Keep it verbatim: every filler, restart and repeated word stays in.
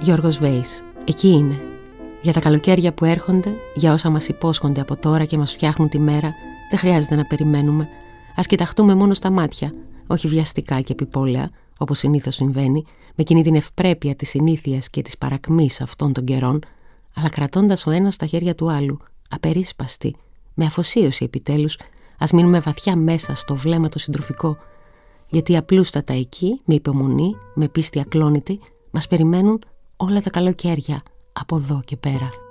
Γιώργος Βέης. Εκεί είναι. Για τα καλοκαίρια που έρχονται, για όσα μας υπόσχονται από τώρα και μας φτιάχνουν τη μέρα, δεν χρειάζεται να περιμένουμε. Ας κοιταχτούμε μόνο στα μάτια, όχι βιαστικά και επιπόλαια, όπως συνήθως συμβαίνει, με εκείνη την ευπρέπεια της συνήθειας και της παρακμής αυτών των καιρών, αλλά κρατώντας ο ένας στα χέρια του άλλου, απερίσπαστοι, με αφοσίωση επιτέλους, ας μείνουμε βαθιά μέσα στο βλέμμα το συντροφικό, γιατί απλούστατα εκεί, με υπομονή, με πίστη ακλόνητη, μας περιμένουν όλα τα καλοκαίρια από εδώ και πέρα.